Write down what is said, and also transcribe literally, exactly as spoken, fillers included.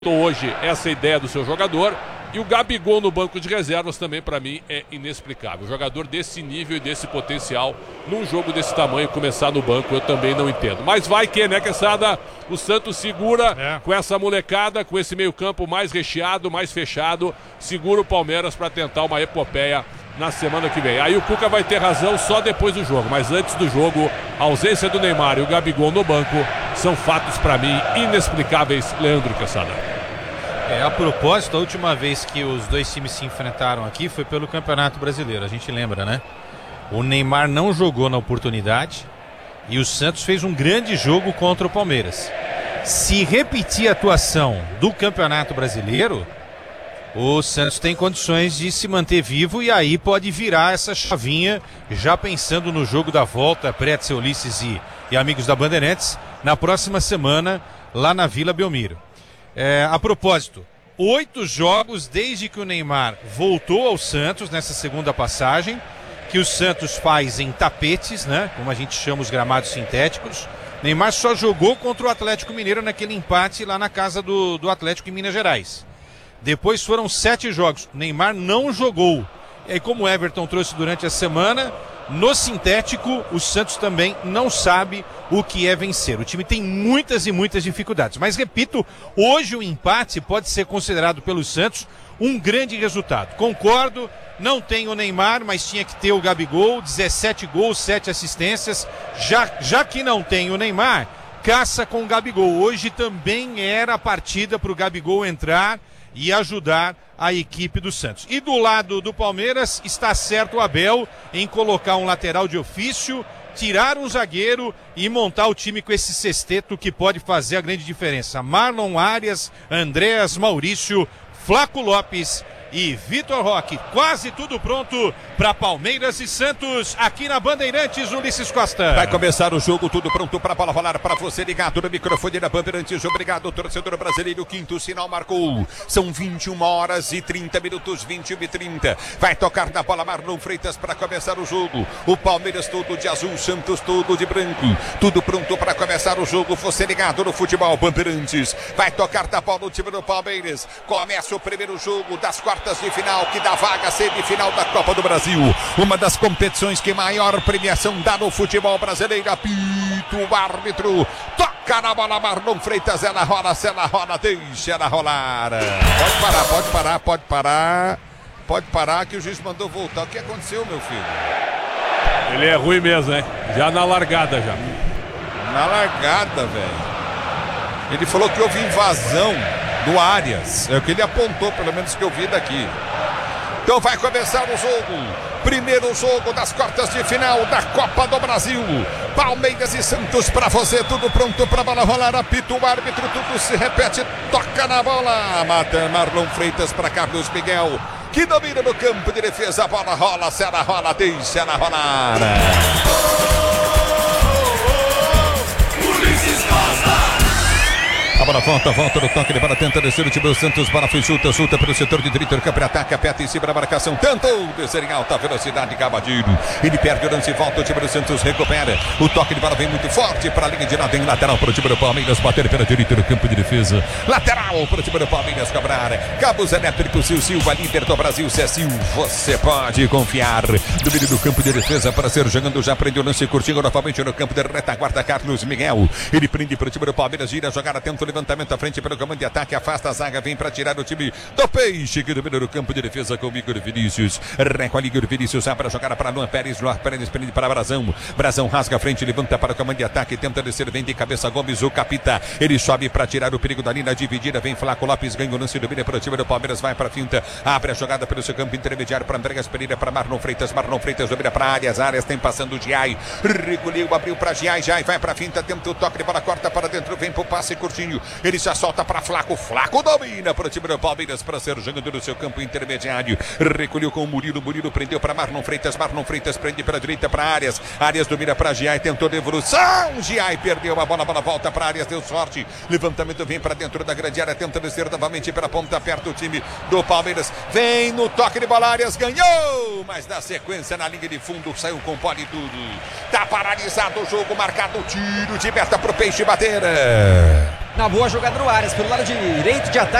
Hoje essa ideia do seu jogador, e o Gabigol no banco de reservas também para mim é inexplicável. Jogador desse nível e desse potencial num jogo desse tamanho começar no banco eu também não entendo. Mas vai que, né, Quesada? O Santos segura é. com essa molecada, com esse meio campo mais recheado, mais fechado, segura o Palmeiras para tentar uma epopeia na semana que vem. Aí o Cuca vai ter razão só depois do jogo, mas antes do jogo, a ausência do Neymar e o Gabigol no banco são fatos para mim inexplicáveis, Leandro Quesada. É, a propósito, a última vez que os dois times se enfrentaram aqui foi pelo Campeonato Brasileiro, a gente lembra, né? O Neymar não jogou na oportunidade e o Santos fez um grande jogo contra o Palmeiras. Se repetir a atuação do Campeonato Brasileiro, o Santos tem condições de se manter vivo e aí pode virar essa chavinha, já pensando no jogo da volta, Pretzel, Ulisses e, e amigos da Bandeirantes, na próxima semana, lá na Vila Belmiro. É, a propósito, oito jogos desde que o Neymar voltou ao Santos nessa segunda passagem, que o Santos faz em tapetes, né? Como a gente chama os gramados sintéticos. Neymar só jogou contra o Atlético Mineiro naquele empate lá na casa do, do Atlético em Minas Gerais. Depois foram sete jogos. Neymar não jogou. E aí, como o Everton trouxe durante a semana, no sintético, o Santos também não sabe o que é vencer. O time tem muitas e muitas dificuldades. Mas, repito, hoje o empate pode ser considerado pelo Santos um grande resultado. Concordo, não tem o Neymar, mas tinha que ter o Gabigol, dezessete gols, sete assistências. Já, já que não tem o Neymar, caça com o Gabigol. Hoje também era a partida para o Gabigol entrar e ajudar a equipe do Santos. E do lado do Palmeiras está certo o Abel em colocar um lateral de ofício, tirar um zagueiro e montar o time com esse sexteto que pode fazer a grande diferença. Marlon Arias, Andréas, Maurício, Flaco Lopes e Vitor Roque. Quase tudo pronto para Palmeiras e Santos aqui na Bandeirantes, Ulisses Costa. Vai começar o jogo, tudo pronto para a bola rolar, para você ligado no microfone da Bandeirantes. Obrigado, torcedor brasileiro. O quinto sinal marcou. São vinte e uma horas e trinta minutos, vinte e uma e trinta. Vai tocar na bola Marlon Freitas para começar o jogo. O Palmeiras todo de azul, Santos todo de branco. Tudo pronto para começar o jogo. Você ligado no futebol Bandeirantes. Vai tocar na bola o time do Palmeiras. Começa o primeiro jogo das quartas de final, que dá vaga à semifinal da Copa do Brasil. Uma das competições que maior premiação dá no futebol brasileiro. Apito o árbitro, toca na bola Marlon Freitas, ela rola, se ela rola, deixa ela rolar. Pode parar, pode parar, pode parar. Pode parar que o juiz mandou voltar. O que aconteceu, meu filho? Ele é ruim mesmo, hein? Já na largada, já. Na largada, velho. Ele falou que houve invasão do Arias, é o que ele apontou, pelo menos que eu vi daqui. Então vai começar o jogo, primeiro jogo das quartas de final da Copa do Brasil. Palmeiras e Santos para você, tudo pronto para a bola rolar, apita o árbitro, tudo se repete, toca na bola, mata Marlon Freitas para Carlos Miguel, que domina no campo de defesa, a bola rola, se ela rola, deixa ela rolar. A bola volta, volta no toque, ele para tenta descer o time do Santos, bola foi chuta, chuta pelo setor de direita, o campo ataca, aperta em cima da marcação, tentou descer em alta velocidade, Gabadinho, ele perde o lance, volta, o time do Santos recupera, o toque de bola vem muito forte para a linha de lado, em lateral para o time do Palmeiras, bater pela direita no campo de defesa, lateral para o time do Palmeiras cobrar, cabos elétricos, Sil Silva, líder do Brasil, Cecil, você pode confiar, domínio do campo de defesa para ser jogando, já prende o lance, curtindo novamente no campo de retaguarda, Carlos Miguel, ele prende para o time do Palmeiras, gira, jogar atento, levantamento à frente pelo comando de ataque, afasta a zaga, vem para tirar o time do Peixe, que domina o campo de defesa com o Igor Vinícius, recolhe Igor Vinícius, abre a jogada para Luan Pérez, Luan Pérez prende para Brazão, Brazão rasga a frente, levanta para o comando de ataque, tenta descer, vem de cabeça Gomes, o capita, ele sobe para tirar o perigo da linha dividida, vem Flaco Lopes, ganha o lance, domina para o time do Palmeiras, vai para a finta, abre a jogada pelo seu campo intermediário para Andreas Pereira, para Marlon Freitas, Marlon Freitas domina para Arias, Arias tem passando o Giai, recolheu, abriu para Giai, Giai vai para a finta, tenta o toque de bola, corta para dentro, vem para o passe curtinho, ele já solta para Flaco, Flaco domina para o time do Palmeiras para ser jogando no seu campo intermediário, recolheu com o Murilo, Murilo prendeu para Marlon Freitas, Marlon Freitas prende para a direita para Arias, Arias domina para Giai, tentou devolução, Giai perdeu a bola, a bola volta para Arias, deu sorte, levantamento vem para dentro da grande área, tenta descer novamente pela ponta, perto o time do Palmeiras, vem no toque de bola, Arias ganhou, mas na sequência na linha de fundo saiu com pole tudo, tá paralisado o jogo, marcado o tiro de meta pro Peixe bater. na boa jogada no Arias, pelo lado direito de ataque.